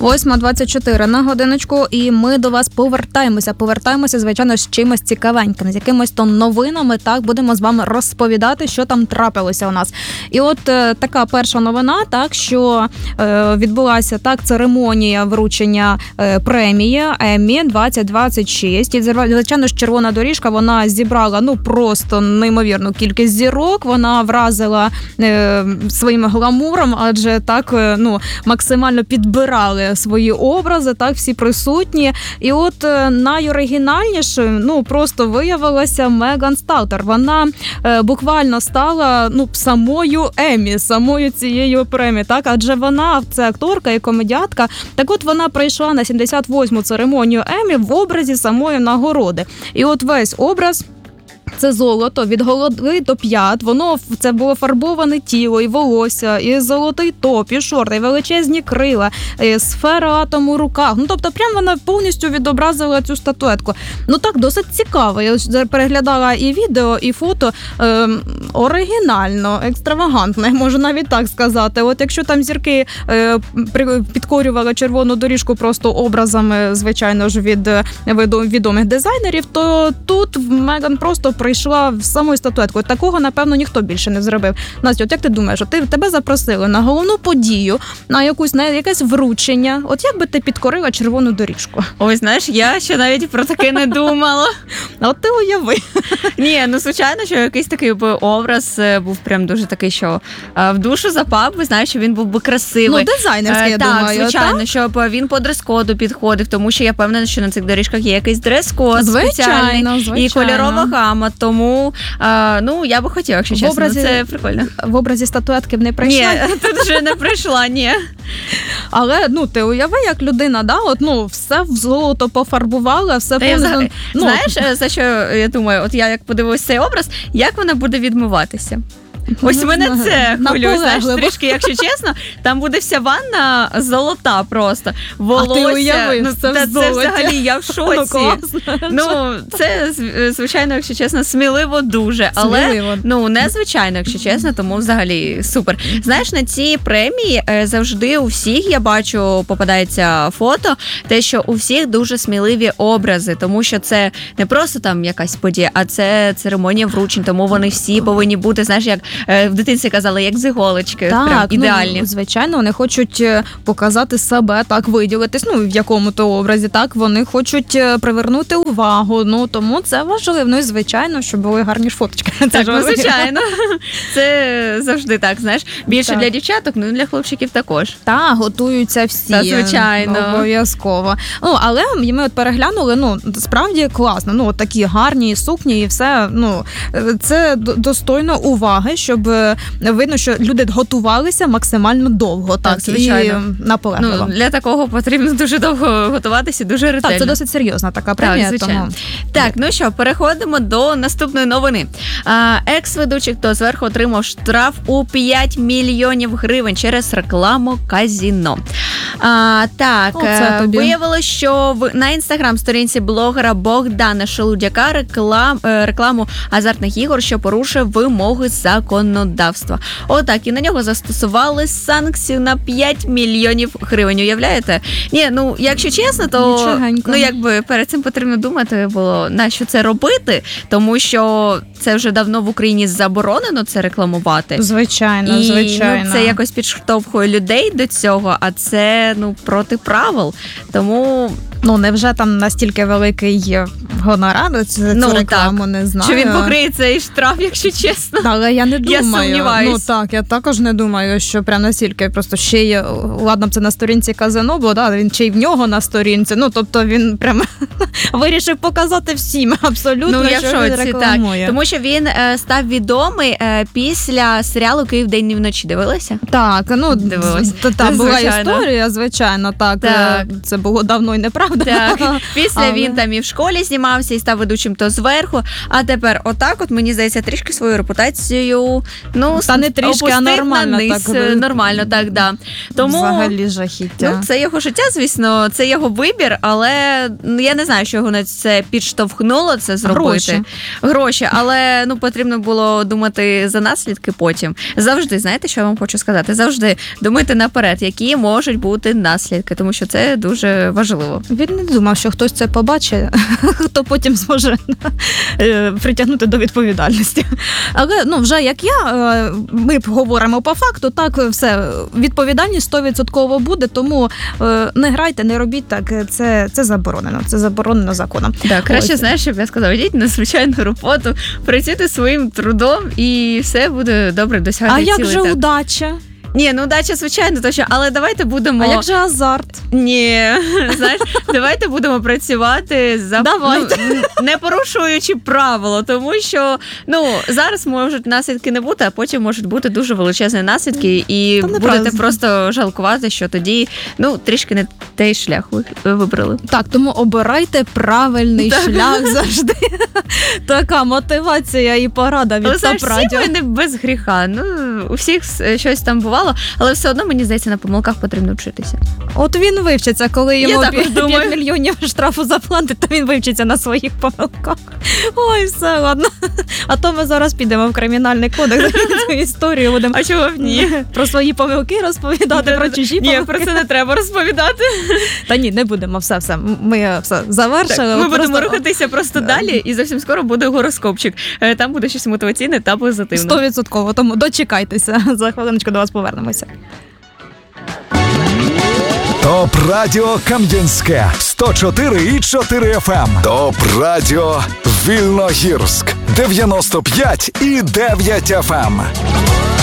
8:24 на годиночку, і ми до вас повертаємося, звичайно, з чимось цікавеньким, з якимось то новинами, так, будемо з вами розповідати, що там трапилося у нас. І от така перша новина, так, що відбулася, так, церемонія вручення премії Еммі 2026, і, звичайно ж, червона доріжка, вона зібрала, просто неймовірну кількість зірок, вона вразила своїм гламуром, адже так, максимально підбирали свої образи, так, всі присутні. І от найоригінальнішою, просто виявилася Меган Сталтер. Вона буквально стала, самою Еммі, самою цією премією, так, адже вона, це акторка і комедіатка. Так от вона прийшла на 78-му церемонію Еммі в образі самої нагороди. І от весь образ – це золото від голови до п'ят, це було фарбоване тіло і волосся, і золотий топ, і шорти, і величезні крила, і сфера атому у руках. Тобто прям вона повністю відобразила цю статуетку. Так, досить цікаво. Я переглядала і відео, і фото. Оригінально, екстравагантно, можу навіть так сказати. От якщо там зірки підкорювали червону доріжку просто образами, звичайно ж, від відомих дизайнерів, то тут Меган просто прийшла в самою статуеткою. Такого, напевно, ніхто більше не зробив. Настя, от як ти думаєш, тебе запросили на головну подію, на якесь вручення. От як би ти підкорила червону доріжку? Ой, знаєш, я ще навіть про таке не думала. От ти уяви. Ні, звичайно, що якийсь такий образ був прям дуже такий, що в душу запав, знаєш, що він був би красивий. Дизайнерський, я думаю. Так, звичайно, щоб він по дрес-коду підходив, тому що я впевнена, що на цих доріжках є якийсь дрес-код спеціальний і кольорова гама. Тому, я би хотіла, якщо чесно, це прикольно. В образі статуетки б не прийшла? Ні, тут вже не прийшла, ні. Але, ти уяви, як людина, все в золото пофарбувала, все повністю. Знаєш, за що я думаю, от я як подивилась цей образ, як вона буде відмиватися? Ось мене це хвилює, знаєш, трішки, якщо чесно, там буде вся ванна золота просто. Волосся, а ти уяви, це взагалі, я в шоці. Це, звичайно, якщо чесно, сміливо дуже, але, незвичайно, якщо чесно, тому взагалі супер. Знаєш, на цій премії завжди у всіх, я бачу, попадається фото, те, що у всіх дуже сміливі образи, тому що це не просто там якась подія, а це церемонія вручень, тому вони всі повинні бути, знаєш, як в дитинстві казали, як з іголочки, прям ідеальні. Звичайно, вони хочуть показати себе, так, виділитись, в якому-то образі, так, вони хочуть привернути увагу, тому це важливо. І, звичайно, щоб були гарні фоточки. Так, звичайно. Це завжди так, знаєш, більше для дівчаток, для хлопчиків також. Так, готуються всі. Так, звичайно. Обов'язково. Але ми от переглянули, справді класно, такі гарні сукні і все, це достойно уваги, щоб видно, що люди готувалися максимально довго, так, звичайно. І наполегливо. Для такого потрібно дуже довго готуватися, дуже ретельно. Так, це досить серйозна така премія. Так, звичайно. Так, що, переходимо до наступної новини. Екс-ведучий «Хто зверху» отримав штраф у 5 мільйонів гривень через рекламу казино. Виявилося, що на інстаграм-сторінці блогера Богдана Шелудяка рекламу азартних ігор, що порушує вимоги законодавства. І на нього застосували санкцію на 5 мільйонів гривень. Уявляєте? Ні, якщо чесно, то якби перед цим потрібно думати було, на що це робити, тому що це вже давно в Україні заборонено це рекламувати. Звичайно, звичайно. Це якось підштовхує людей до цього, а це, проти правил. Тому... невже там настільки великий гонорар за цю рекламу, не знаю. Чи він покриє цей штраф, якщо чесно? Але я не думаю. Я сумніваюсь. Я також не думаю, що прям настільки, просто ще й, ладно, це на сторінці казино, бо він ще й в нього на сторінці, тобто він прям вирішив показати всім абсолютно, що він рекламує. Так. Тому що він став відомий після серіалу «Київ день і вночі». Дивилися? Так, там була історія, звичайно, так. Це було давно і неправда. Так, після він там і в школі знімався, піднявся і став ведучим то зверху, а тепер отак от, мені здається, трішки свою репутацію, та не трішки, а нормально так. Нормально, так, да. Тому, взагалі жахіття. Це його життя, звісно, це його вибір, але я не знаю, що його на це підштовхнуло це зробити. Гроші, але потрібно було думати за наслідки потім. Завжди, знаєте, що я вам хочу сказати? Завжди думайте наперед, які можуть бути наслідки, тому що це дуже важливо. Він не думав, що хтось це побачить, хто потім зможе притягнути до відповідальності. Але, вже як ми говоримо по факту, так, все, відповідальність 100% буде, тому не грайте, не робіть так, це заборонено. Це заборонено законом. Так, краще, знаєш, щоб я сказала, йдіть на звичайну роботу, працюйте своїм трудом і все буде добре досягати цілей. А як же удача? Ні, удача, звичайно, але давайте будемо... А як же азарт? Ні, знаєш, давайте будемо працювати не порушуючи правила, тому що, зараз можуть наслідки не бути, а потім можуть бути дуже величезні наслідки, і будете просто жалкувати, що тоді, трішки не той шлях ви вибрали. Так, тому обирайте правильний шлях завжди. Така мотивація і порада від ТОП-радіо. Всі ми не без гріха, у всіх щось там бувало. Але все одно, мені здається, на помилках потрібно вчитися. От він вивчиться, коли йому 5 мільйонів штрафу заплатить, то він вивчиться на своїх помилках. Ой, все, ладно. А то ми зараз підемо в кримінальний кодекс, цю історію будемо. А чого б ні? Про свої помилки розповідати, про чужі помилки. Ні, про це не треба розповідати. Та ні, не будемо, все. Ми все завершили. Так, ми будемо рухатися просто далі, і зовсім скоро буде гороскопчик. Там буде щось мотиваційне та позитивне. 100%, тому дочекайтеся. За хвилиночку до вас повернемося. ТОП-радіо Кам'янське 104,4 FM. ТОП-радіо Вільногірськ 95,9 FM.